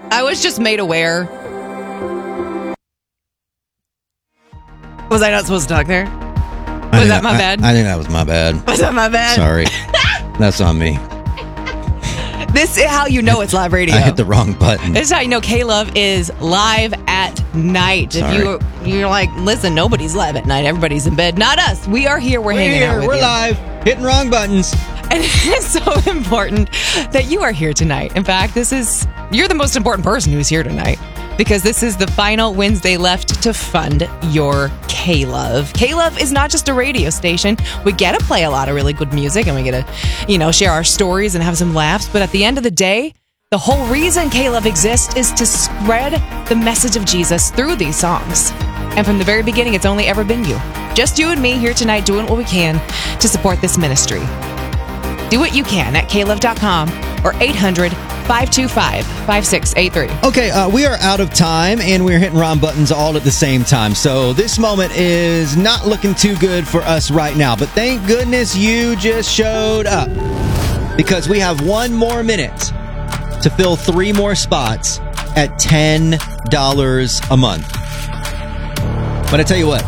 I was just made aware. Was I not supposed to talk there? Was that my bad? I think that was my bad. Was that my bad? Sorry. That's on me. This is how you know it's live radio. I hit the wrong button. This is how you know K-Love is live at night. Sorry. If you're like, listen, nobody's live at night. Everybody's in bed. Not us. We are here. We're hanging out with We're you. live. Hitting wrong buttons. And it's so important that you are here tonight. In fact, you're the most important person who's here tonight because this is the final Wednesday left to fund your K-Love. K-Love is not just a radio station. We get to play a lot of really good music and we get to, share our stories and have some laughs. But at the end of the day, the whole reason K-Love exists is to spread the message of Jesus through these songs. And from the very beginning, it's only ever been you. Just you and me here tonight doing what we can to support this ministry. Do what you can at klove.com or 800-525-5683. Okay, we are out of time, and we're hitting wrong buttons all at the same time. So this moment is not looking too good for us right now. But thank goodness you just showed up. Because we have one more minute to fill 3 more spots at $10 a month. But I tell you what,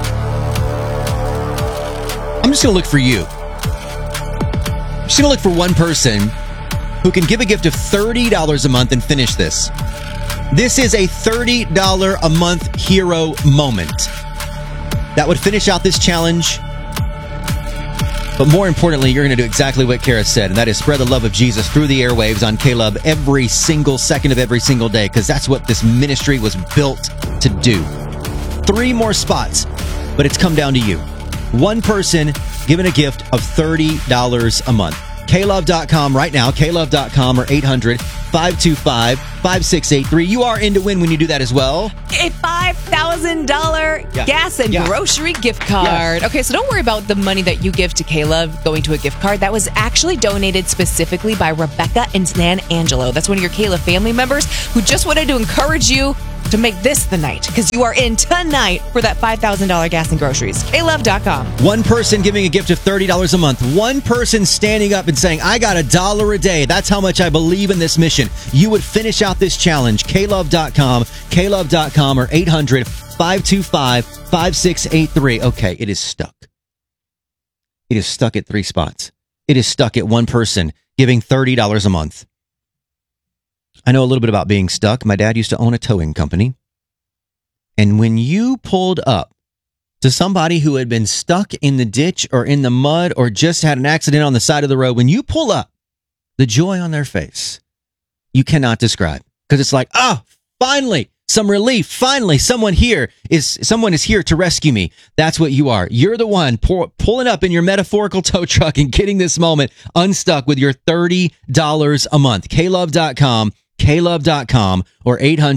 I'm just going to look for you. I'm just going to look for one person who can give a gift of $30 a month and finish this. This is a $30 a month hero moment that would finish out this challenge. But more importantly, you're going to do exactly what Kara said, and that is spread the love of Jesus through the airwaves on K-Love every single second of every single day, because that's what this ministry was built to do. 3 more spots, but it's come down to you. One person given a gift of $30 a month. klove.com right now, klove.com or 800-525-5683. You are in to win when you do that as well. A $5,000 gas and grocery gift card. Yes. Okay, so don't worry about the money that you give to K-Love going to a gift card. That was actually donated specifically by Rebecca and San Angelo. That's one of your K-Love family members who just wanted to encourage you to make this the night, because you are in tonight for that $5,000 gas and groceries. klove.com. One person giving a gift of $30 a month. One person standing up and saying, I got $1 a day. That's how much I believe in this mission. You would finish out this challenge. klove.com, klove.com, or 800-525-5683. Okay, it is stuck. It is stuck at 3 spots. It is stuck at one person giving $30 a month. I know a little bit about being stuck. My dad used to own a towing company. And when you pulled up to somebody who had been stuck in the ditch or in the mud or just had an accident on the side of the road, when you pull up, the joy on their face, you cannot describe. Because it's like, finally, some relief. Finally, someone is here to rescue me. That's what you are. You're the one pulling up in your metaphorical tow truck and getting this moment unstuck with your $30 a month. klove.com, klove.com, or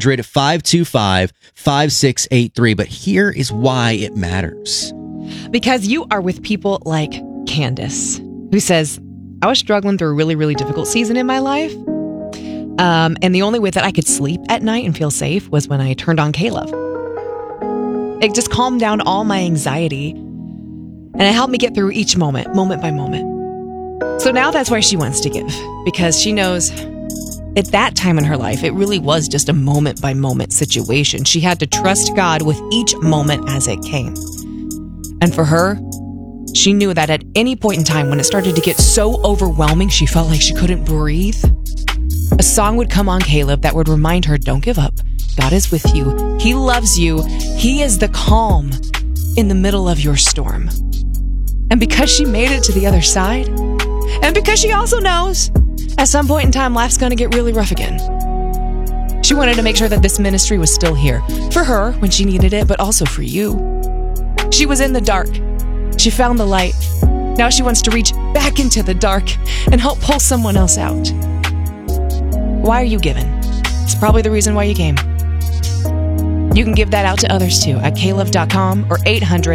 800-525-5683. But here is why it matters. Because you are with people like Candace, who says, I was struggling through a really, really difficult season in my life. And the only way that I could sleep at night and feel safe was when I turned on K-Love. It just calmed down all my anxiety, and it helped me get through each moment by moment. So now that's why she wants to give, because she knows at that time in her life, it really was just a moment by moment situation. She had to trust God with each moment as it came. And for her, she knew that at any point in time when it started to get so overwhelming, she felt like she couldn't breathe, a song would come on K-Love that would remind her, don't give up. God is with you. He loves you. He is the calm in the middle of your storm. And because she made it to the other side, and because she also knows at some point in time, life's going to get really rough again, she wanted to make sure that this ministry was still here for her when she needed it, but also for you. She was in the dark. She found the light. Now she wants to reach back into the dark and help pull someone else out. Why are you giving? It's probably the reason why you came. You can give that out to others too at klove.com or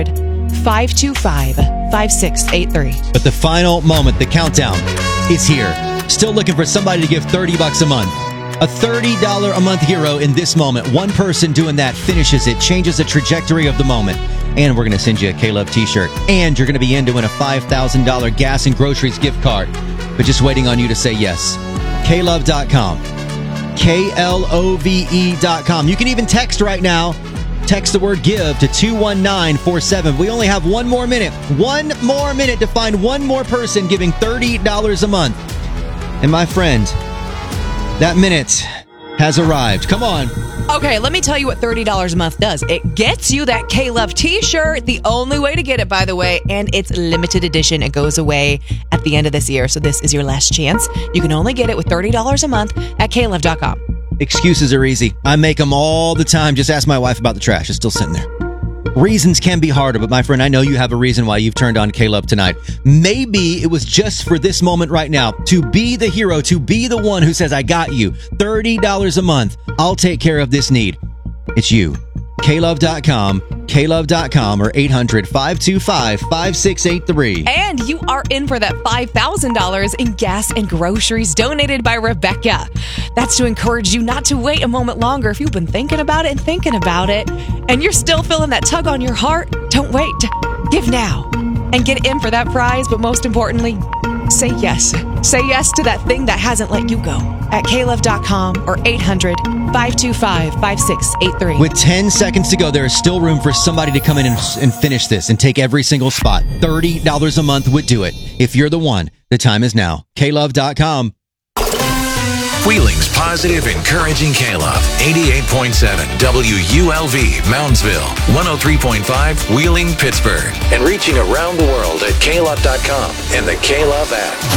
800-525-5683. But the final moment, the countdown, is here. Still looking for somebody to give $30 a month. A $30 a month hero in this moment. One person doing that finishes it, changes the trajectory of the moment. And we're going to send you a K-Love t-shirt. And you're going to be in to win a $5,000 gas and groceries gift card. But just waiting on you to say yes. klove.com, KLOVE.com. You can even text right now. Text the word give to 21947. We only have one more minute to find one more person giving $30 a month. And my friend, that minute has arrived. Come on. Okay, let me tell you what $30 a month does. It gets you that K-Love t-shirt, the only way to get it, by the way, and it's limited edition. It goes away at the end of this year, so this is your last chance. You can only get it with $30 a month at klove.com. Excuses are easy. I make them all the time. Just ask my wife about the trash. It's still sitting there. Reasons can be harder, but my friend, I know you have a reason why you've turned on K-Love tonight. Maybe it was just for this moment right now, to be the hero, to be the one who says, I got you. $30 a month. I'll take care of this need. It's you. KLove.com, KLove.com, or 800-525-5683. And you are in for that $5,000 in gas and groceries donated by Rebecca. That's to encourage you not to wait a moment longer. If you've been thinking about it, and you're still feeling that tug on your heart, don't wait. Give now and get in for that prize. But most importantly, say yes. Say yes to that thing that hasn't let you go at klove.com or 800-525-5683. With 10 seconds to go, there is still room for somebody to come in and finish this and take every single spot. $30 a month would do it. If you're the one, the time is now. klove.com. Wheeling's positive, encouraging K-Love. 88.7 WULV, Moundsville. 103.5 Wheeling, Pittsburgh. And reaching around the world at klove.com and the K-Love app.